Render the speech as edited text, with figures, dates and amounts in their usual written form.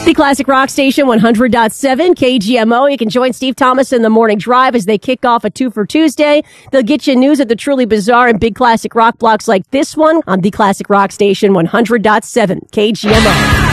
The Classic Rock Station 100.7 KGMO. You can join Steve Thomas in the morning drive as they kick off a 2 for Tuesday. They'll get you news of the truly bizarre and big classic rock blocks like this one on the Classic Rock Station 100.7 KGMO.